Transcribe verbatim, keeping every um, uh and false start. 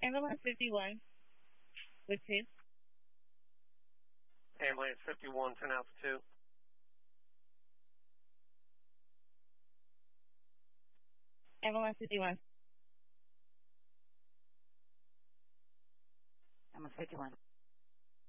Ambulance fifty-one with two. Ambulance fifty-one, ten Alpha two. Ambulance fifty-one. Ambulance fifty-one.